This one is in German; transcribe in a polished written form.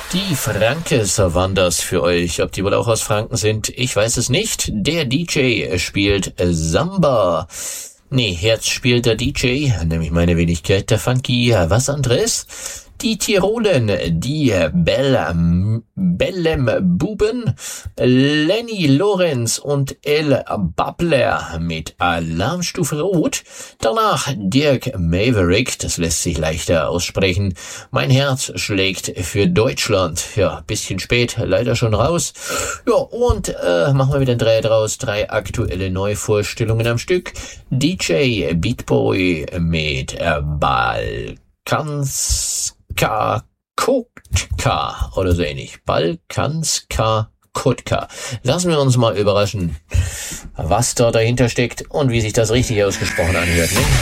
Die Frankes waren das für euch. Ob die wohl auch aus Franken sind, ich weiß es nicht. Der DJ spielt Samba. Nee, jetzt spielt der DJ, nämlich meine Wenigkeit, der Funky. Was anderes? Die Tirolen, die Bellem-Buben, Lenny Lorenz und El Babler mit Alarmstufe Rot. Danach Dirk Maverick, das lässt sich leichter aussprechen. Mein Herz schlägt für Deutschland. Ja, bisschen spät, leider schon raus. Ja, und machen wir wieder ein 3 draus. 3 aktuelle Neuvorstellungen am Stück. DJ Beatboy mit Balkanska Kotka oder so ähnlich. Balkanska Kotka. Lassen wir uns mal überraschen, was da dahinter steckt und wie sich das richtig ausgesprochen anhört, ne?